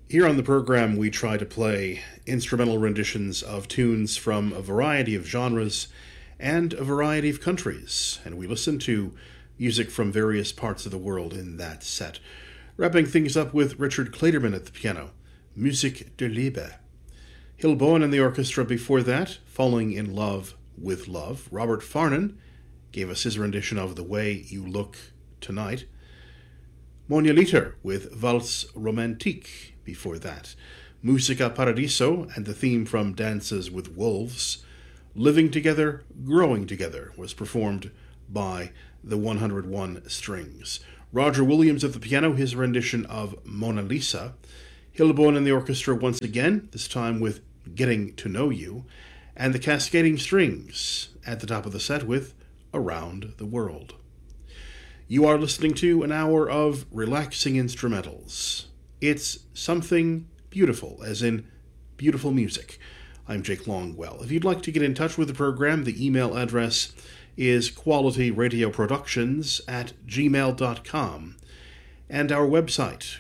Here on the program, we try to play instrumental renditions of tunes from a variety of genres and a variety of countries, and we listen to music from various parts of the world in that set. Wrapping things up with Richard Clayderman at the piano, Musique de Liebe. Hilboen and the orchestra before that, Falling in Love with Love. Robert Farnon gave us his rendition of The Way You Look Tonight. Monia Litter with Valse Romantique before that. Musica Paradiso and the theme from Dances with Wolves, Living Together, Growing Together, was performed by the 101 Strings. Roger Williams at the piano, his rendition of Mona Lisa. Hilboen and the orchestra once again, this time with Getting to Know You. And the Cascading Strings at the top of the set with Around the World. You are listening to an hour of relaxing instrumentals. It's something beautiful, as in beautiful music. I'm Jake Longwell. If you'd like to get in touch with the program, the email address is qualityradioproductions@gmail.com, and our website,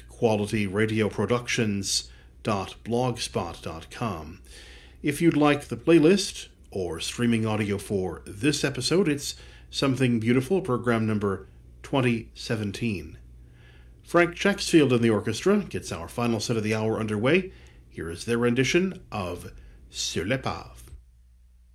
qualityradioproductions.blogspot.com. If you'd like the playlist or streaming audio for this episode, it's Something Beautiful, program number 2017. Frank Checksfield and the orchestra gets our final set of the hour underway. Here is their rendition of Sur l'Épave.